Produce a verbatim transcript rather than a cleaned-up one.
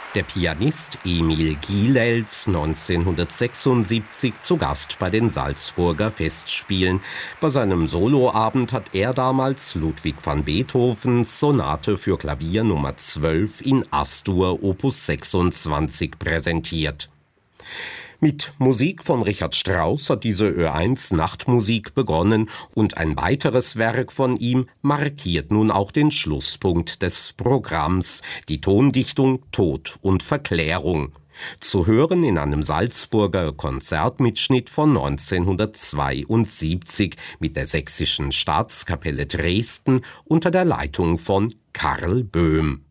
Der Pianist Emil Gilels, neunzehnhundertsechsundsiebzig zu Gast bei den Salzburger Festspielen. Bei seinem Soloabend hat er damals Ludwig van Beethovens Sonate für Klavier Nummer zwölf in As-Dur Opus sechsundzwanzig präsentiert. Mit Musik von Richard Strauss hat diese Ö eins Nachtmusik begonnen und ein weiteres Werk von ihm markiert nun auch den Schlusspunkt des Programms, die Tondichtung Tod und Verklärung. Zu hören in einem Salzburger Konzertmitschnitt von neunzehnhundertzweiundsiebzig mit der Sächsischen Staatskapelle Dresden unter der Leitung von Karl Böhm.